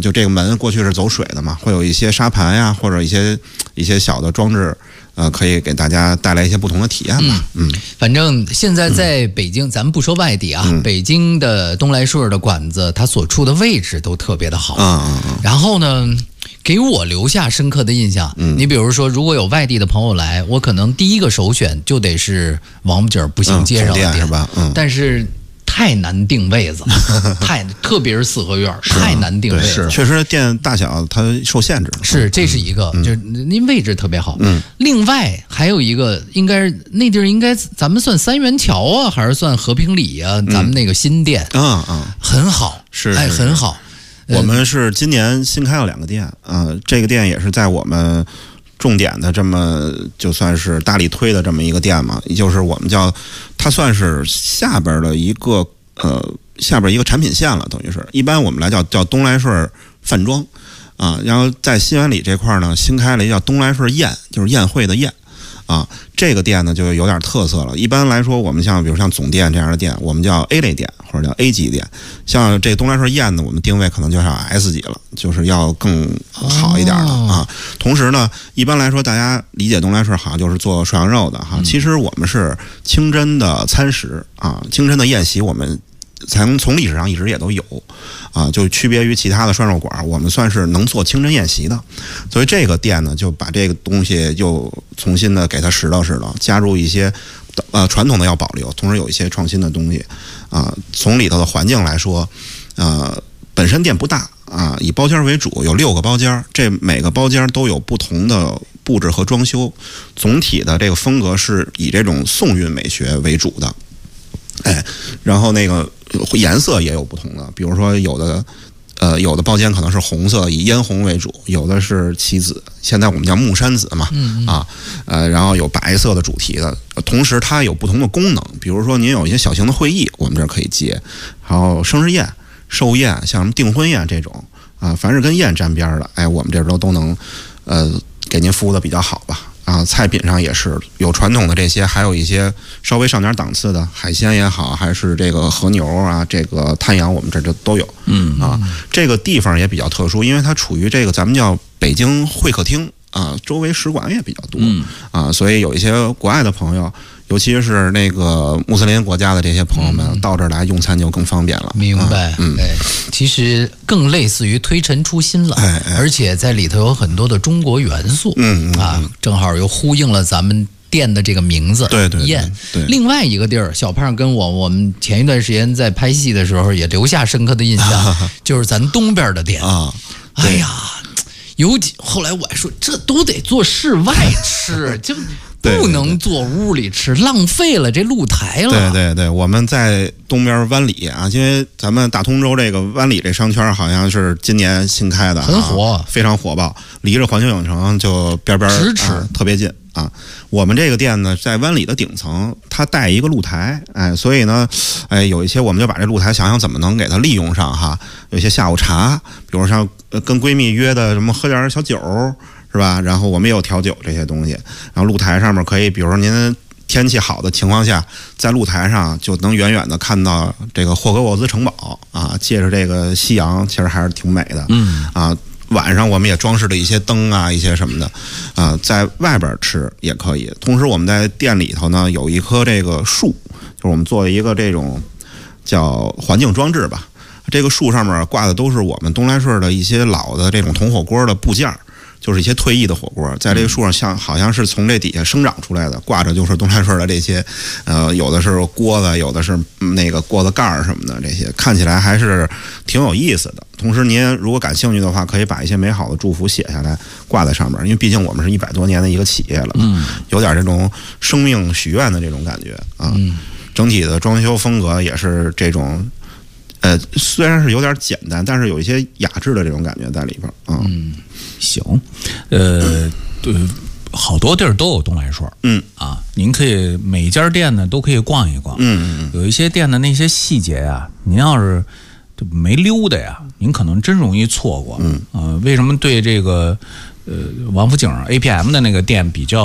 就这个门过去是走水的嘛，会有一些沙盘呀，或者一些小的装置，可以给大家带来一些不同的体验吧。 反正现在在北京，咱们不说外地啊，北京的东来顺的馆子，它所处的位置都特别的好。然后呢，给我留下深刻的印象。你比如说，如果有外地的朋友来，我可能第一个首选就得是王府井步行街上的店， 是吧？ 但是太难定位子了，特别是四合院太难定位了。 确实店大小它受限制。 这是一个，就是您位置特别好。另外还有一个，那地儿应该咱们算三元桥啊，还是算和平里啊？咱们那个新店，很好，很好。 我们是今年新开了2个店，这个店也是在我们重点的这么就算是大力推的这么一个店嘛，也就是我们它算是下边一个产品线了，等于是一般我们来叫东来顺饭庄然后在新源里这块呢，新开了一个叫东来顺宴，就是宴会的宴。这个店呢就有点特色了。一般来说，我们比如像总店这样的店，我们叫 A 类店或者叫 A 级店。像这东来顺宴呢，我们定位可能就是要 S 级了，就是要更好一点的同时呢，一般来说大家理解东来顺好像就是做涮羊肉的其实我们是清真的餐食清真的宴席，我们从历史上一直也都有就区别于其他的涮肉馆，我们算是能做清真宴席的。所以这个店呢，就把这个东西又重新的给它拾掇，加入一些传统的要保留，同时有一些创新的东西从里头的环境来说本身店不大以包间为主，有6个包间，这每个包间都有不同的布置和装修，总体的这个风格是以这种宋韵美学为主的。然后那个颜色也有不同的，比如说有的包间可能是红色，以嫣红为主，有的是棋子，现在我们叫木山紫嘛，然后有白色的主题的，同时它有不同的功能，比如说您有一些小型的会议，我们这儿可以接，然后生日宴、寿宴，像什么订婚宴这种凡是跟宴沾边的，我们这儿都能给您服务的比较好吧。菜品上也是有传统的这些，还有一些稍微上点档次的海鲜也好，还是这个和牛这个滩羊，我们这都有。这个地方也比较特殊，因为它处于这个咱们叫北京会客厅周围使馆也比较多所以有一些国外的朋友，尤其是那个穆斯林国家的这些朋友们到这儿来用餐就更方便了。 明白。其实更类似于推陈出新了，而且在里头有很多的中国元素正好又呼应了咱们店的这个名字。 对。 另外一个地儿，小胖跟我们前一段时间在拍戏的时候也留下深刻的印象就是咱东边的店哎呀，后来我还说，这都得坐室外吃，就不能坐屋里吃，浪费了这露台了。 对，我们在东边湾里因为咱们大通州这个湾里这商圈好像是今年新开的， 很火， 非常火爆，离着环球影城就边咫尺特别近我们这个店呢，在湾里的顶层，它带一个露台，所以呢，有一些我们就把这露台想怎么能给它利用上有些下午茶，比如像跟闺蜜约的什么喝点小酒是吧？然后我们也有调酒这些东西，然后露台上面可以，比如说您天气好的情况下，在露台上就能远远的看到这个霍格沃兹城堡借着这个夕阳，其实还是挺美的。晚上我们也装饰了一些灯一些什么的在外边吃也可以。同时我们在店里头呢有一棵这个树，就是我们做一个这种叫环境装置吧。这个树上面挂的都是我们东来顺的一些老的这种铜火锅的部件，就是一些退役的火锅，在这个树上好像是从这底下生长出来的，挂着就是东来顺的这些有的是锅子，有的是那个锅子盖什么的，这些看起来还是挺有意思的。同时您如果感兴趣的话，可以把一些美好的祝福写下来挂在上面，因为毕竟我们是100多年的一个企业了有点这种生命许愿的这种感觉整体的装修风格也是这种虽然是有点简单，但是有一些雅致的这种感觉在里边行，对，好多地儿都有东来顺您可以每家店呢都可以逛一逛有一些店的那些细节您要是就没溜达您可能真容易错过为什么对这个王府井 APM 的那个店比较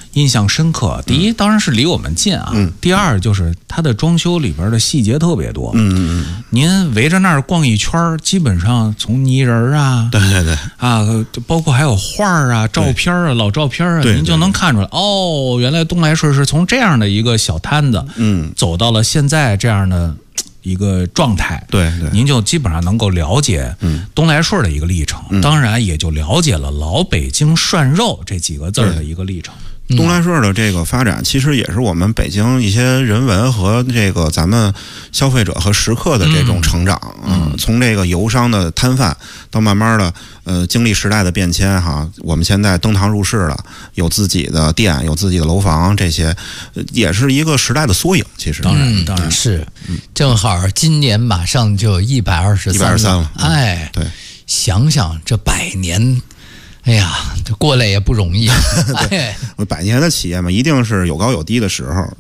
印象深刻。第一当然是离我们近啊，第二就是它的装修里边的细节特别多。您围着那儿逛一圈，基本上从泥人啊， 对对对啊，包括还有画啊、照片啊、老照片啊，您就能看出来哦，原来东来顺是从这样的一个小摊子，走到了现在这样的一个状态。 对对， 您就基本上能够了解东来顺的一个历程，当然也就了解了老北京涮肉这几个字的一个历程。 东来顺的这个发展，其实也是我们北京一些人文和这个咱们消费者和食客的这种成长。从这个游商的摊贩到慢慢的经历时代的变迁哈，我们现在登堂入室了，有自己的店，有自己的楼房，这些也是一个时代的缩影。其实当然是，正好今年马上就123了。哎， 对， 想想这100年。哎呀，这过来也不容易。 对，100年的企业嘛，一定是有高有低的时候。